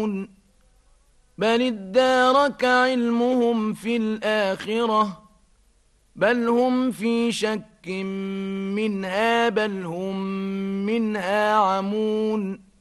يعلمون بل ادارك علمهم في الآخرة بل هم في شك منها بل هم منها عمون